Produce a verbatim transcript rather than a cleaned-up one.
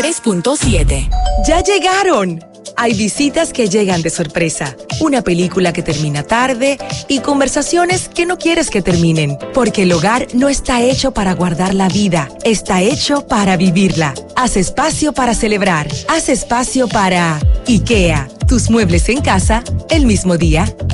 tres punto siete. ¡Ya llegaron! Hay visitas que llegan de sorpresa, una película que termina tarde y conversaciones que no quieres que terminen, porque el hogar no está hecho para guardar la vida, está hecho para vivirla. Haz espacio para celebrar, haz espacio para IKEA, tus muebles en casa el mismo día.